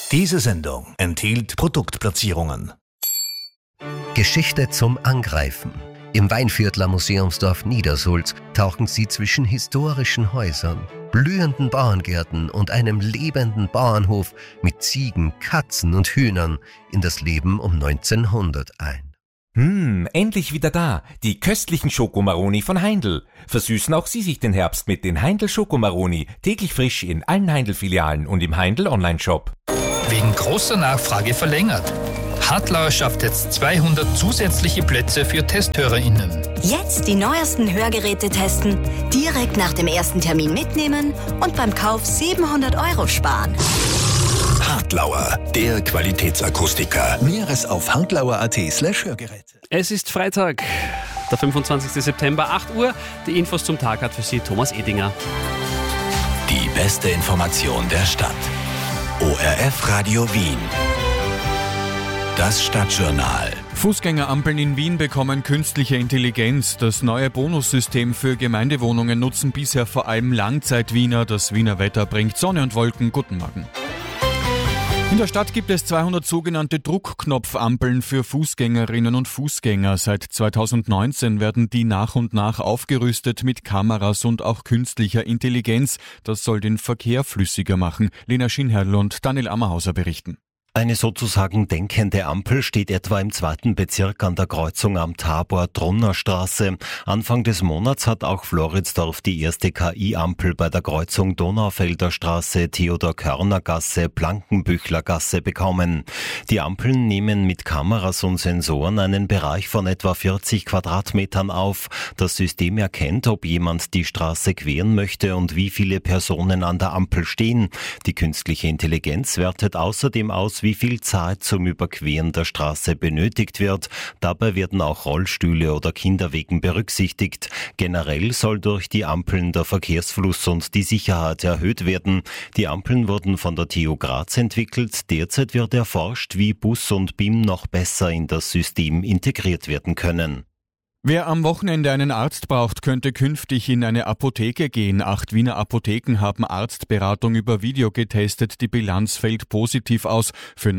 Diese Sendung enthielt Produktplatzierungen. Geschichte zum Angreifen. Im Weinviertler Museumsdorf Niedersulz tauchen Sie zwischen historischen Häusern, blühenden Bauerngärten und einem lebenden Bauernhof mit Ziegen, Katzen und Hühnern in das Leben um 1900 ein. Endlich wieder da. Die köstlichen Schokomaroni von Heindl. Versüßen auch Sie sich den Herbst mit den Heindl Schokomaroni. Täglich frisch in allen Heindl-Filialen und im Heindl Online-Shop. Wegen großer Nachfrage verlängert. Hartlauer schafft jetzt 200 zusätzliche Plätze für TesthörerInnen. Jetzt die neuesten Hörgeräte testen, direkt nach dem ersten Termin mitnehmen und beim Kauf 700 € sparen. Hartlauer, der Qualitätsakustiker. Näheres auf hartlauer.at/Hörgeräte. Es ist Freitag, der 25. September, 8 Uhr. Die Infos zum Tag hat für Sie Thomas Edinger. Die beste Information der Stadt. ORF Radio Wien. Das Stadtjournal. Fußgängerampeln in Wien bekommen künstliche Intelligenz. Das neue Bonussystem für Gemeindewohnungen nutzen bisher vor allem Langzeit-Wiener. Das Wiener Wetter bringt Sonne und Wolken. Guten Morgen. In der Stadt gibt es 200 sogenannte Druckknopfampeln für Fußgängerinnen und Fußgänger. Seit 2019 werden die nach und nach aufgerüstet mit Kameras und auch künstlicher Intelligenz. Das soll den Verkehr flüssiger machen. Lena Schinherl und Daniel Ammerhauser berichten. Eine sozusagen denkende Ampel steht etwa im 2. Bezirk an der Kreuzung am Tabor-Drunner-Straße. Anfang des Monats hat auch Floridsdorf die erste KI-Ampel bei der Kreuzung Donaufelder Straße, Theodor-Körner-Gasse, Blankenbüchler-Gasse bekommen. Die Ampeln nehmen mit Kameras und Sensoren einen Bereich von etwa 40 Quadratmetern auf. Das System erkennt, ob jemand die Straße queren möchte und wie viele Personen an der Ampel stehen. Die künstliche Intelligenz wertet außerdem aus, wie viel Zeit zum Überqueren der Straße benötigt wird. Dabei werden auch Rollstühle oder Kinderwegen berücksichtigt. Generell soll durch die Ampeln der Verkehrsfluss und die Sicherheit erhöht werden. Die Ampeln wurden von der TU Graz entwickelt. Derzeit wird erforscht, wie Bus und BIM noch besser in das System integriert werden können. Wer am Wochenende einen Arzt braucht, könnte künftig in eine Apotheke gehen. 8 Wiener Apotheken haben Arztberatung über Video getestet. Die Bilanz fällt positiv aus. Für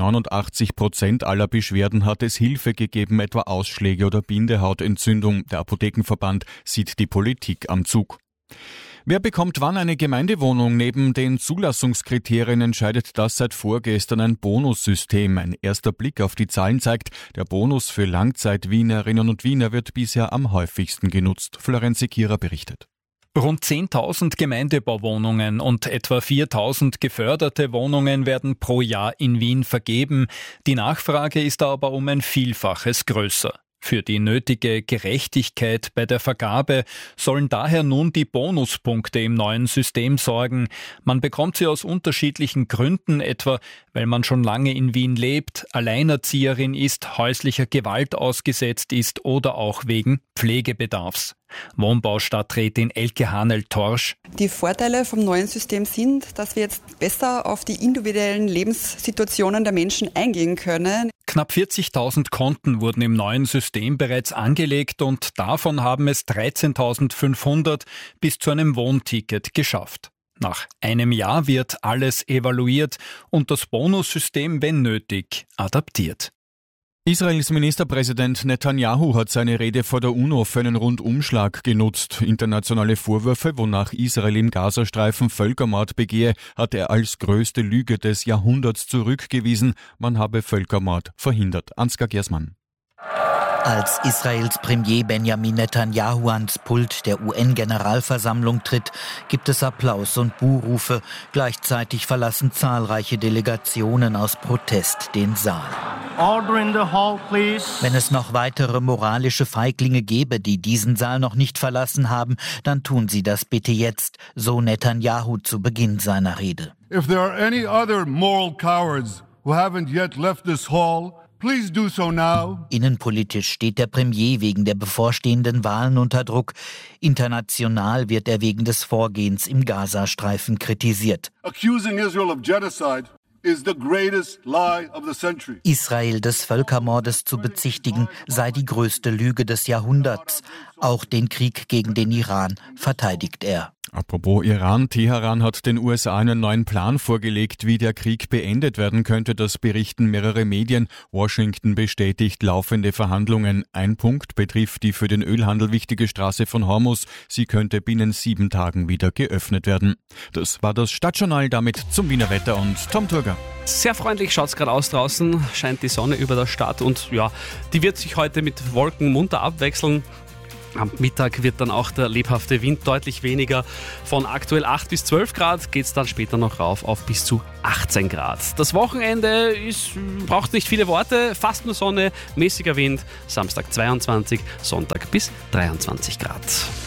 89% aller Beschwerden hat es Hilfe gegeben, etwa Ausschläge oder Bindehautentzündung. Der Apothekenverband sieht die Politik am Zug. Wer bekommt wann eine Gemeindewohnung? Neben den Zulassungskriterien entscheidet das seit vorgestern ein Bonussystem. Ein erster Blick auf die Zahlen zeigt, der Bonus für Langzeit-Wienerinnen und Wiener wird bisher am häufigsten genutzt. Florenz Sekira berichtet. Rund 10.000 Gemeindebauwohnungen und etwa 4.000 geförderte Wohnungen werden pro Jahr in Wien vergeben. Die Nachfrage ist aber um ein Vielfaches größer. Für die nötige Gerechtigkeit bei der Vergabe sollen daher nun die Bonuspunkte im neuen System sorgen. Man bekommt sie aus unterschiedlichen Gründen, etwa weil man schon lange in Wien lebt, Alleinerzieherin ist, häuslicher Gewalt ausgesetzt ist oder auch wegen Pflegebedarfs. Wohnbaustadträtin Elke Hanel-Torsch. Die Vorteile vom neuen System sind, dass wir jetzt besser auf die individuellen Lebenssituationen der Menschen eingehen können. Knapp 40.000 Konten wurden im neuen System bereits angelegt und davon haben es 13.500 bis zu einem Wohnticket geschafft. Nach einem Jahr wird alles evaluiert und das Bonussystem, wenn nötig, adaptiert. Israels Ministerpräsident Netanyahu hat seine Rede vor der UNO für einen Rundumschlag genutzt. Internationale Vorwürfe, wonach Israel im Gazastreifen Völkermord begehe, hat er als größte Lüge des Jahrhunderts zurückgewiesen. Man habe Völkermord verhindert. Ansgar Gersmann. Als Israels Premier Benjamin Netanyahu ans Pult der UN-Generalversammlung tritt, gibt es Applaus und Buhrufe. Gleichzeitig verlassen zahlreiche Delegationen aus Protest den Saal. Order in the hall, please. Wenn es noch weitere moralische Feiglinge gäbe, die diesen Saal noch nicht verlassen haben, dann tun sie das bitte jetzt, so Netanyahu zu Beginn seiner Rede. If there are any other moral cowards who haven't yet left this hall, please do so now. Innenpolitisch steht der Premier wegen der bevorstehenden Wahlen unter Druck. International wird er wegen des Vorgehens im Gazastreifen kritisiert. Accusing Israel of genocide is the greatest lie of the century. Israel des Völkermordes zu bezichtigen, sei die größte Lüge des Jahrhunderts. Auch den Krieg gegen den Iran verteidigt er. Apropos Iran, Teheran hat den USA einen neuen Plan vorgelegt, wie der Krieg beendet werden könnte. Das berichten mehrere Medien. Washington bestätigt laufende Verhandlungen. Ein Punkt betrifft die für den Ölhandel wichtige Straße von Hormuz. Sie könnte binnen 7 Tagen wieder geöffnet werden. Das war das Stadtjournal, damit zum Wiener Wetter und Tom Turger. Sehr freundlich schaut es gerade aus draußen, scheint die Sonne über der Stadt und ja, die wird sich heute mit Wolken munter abwechseln. Am Mittag wird dann auch der lebhafte Wind deutlich weniger. Von aktuell 8 bis 12 Grad geht es dann später noch rauf auf bis zu 18 Grad. Das Wochenende braucht nicht viele Worte, fast nur Sonne, mäßiger Wind, Samstag 22, Sonntag bis 23 Grad.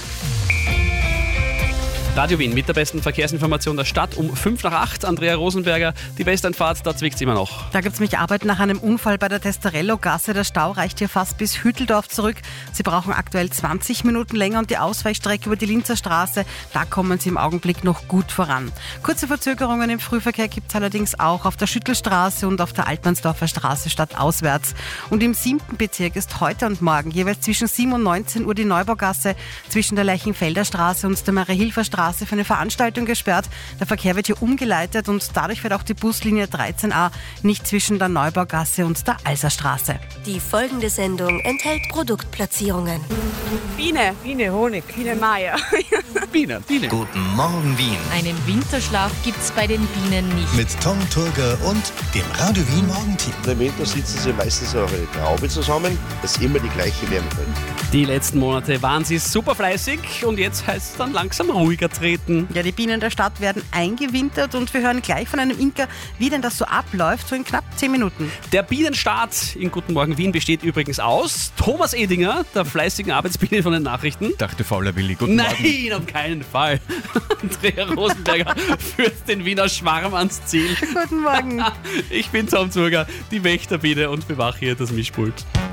Radio Wien mit der besten Verkehrsinformation der Stadt um 7:55. Andrea Rosenberger, die Westernfahrt, da zwickt es immer noch. Da gibt es mich Arbeit nach einem Unfall bei der Testerello-Gasse. Der Stau reicht hier fast bis Hütteldorf zurück. Sie brauchen aktuell 20 Minuten länger und die Ausweichstrecke über die Linzer Straße, da kommen Sie im Augenblick noch gut voran. Kurze Verzögerungen im Frühverkehr gibt es allerdings auch auf der Schüttelstraße und auf der Altmannsdorfer Straße stadtauswärts. Und im 7. Bezirk ist heute und morgen jeweils zwischen 7 und 19 Uhr die Neubaugasse zwischen der Lerchenfelder Straße und der Marie-Hilfer Straße für eine Veranstaltung gesperrt. Der Verkehr wird hier umgeleitet und dadurch wird auch die Buslinie 13a nicht zwischen der Neubaugasse und der Alserstraße. Die folgende Sendung enthält Produktplatzierungen. Biene, Honig, Biene Meier. Biene. Guten Morgen Wien. Einen Winterschlaf gibt's bei den Bienen nicht. Mit Tom Turger und dem Radio Wien Morgenteam. Im Winter sitzen sie meistens auf eine Traube zusammen, das ist immer die gleiche Wärmepelle. Die letzten Monate waren sie super fleißig und jetzt heißt es dann langsam ruhiger treten. Ja, die Bienen der Stadt werden eingewintert und wir hören gleich von einem Imker, wie denn das so abläuft, so in knapp 10 Minuten. Der Bienenstart in Guten Morgen Wien besteht übrigens aus Thomas Edinger, der fleißigen Arbeitsbiene von den Nachrichten. Dachte fauler Willi, guten Morgen. Nein, auf keinen Fall. Andrea Rosenberger führt den Wiener Schwarm ans Ziel. Guten Morgen. Ich bin Tom Turger, die Wächterbiene und bewache hier das Mischpult.